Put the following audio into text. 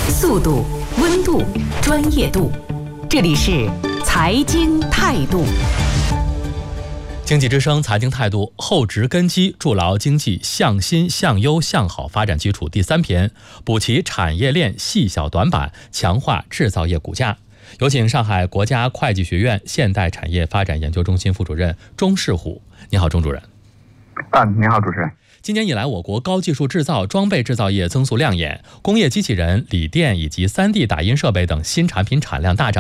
速度、温度、专业度，这里是财经态度。经济之声财经态度，厚植根基，筑牢经济向新向优向好发展基础第3篇，补齐产业链细小短板，强化制造业骨架。有请上海国家会计学院现代产业发展研究中心副主任钟世虎。你好，钟主任。 你好，主持人。 今年以来，我国高技术制造、装备制造业增速亮眼，工业机器人、锂电以及3D 打印设备等新产品产量大涨。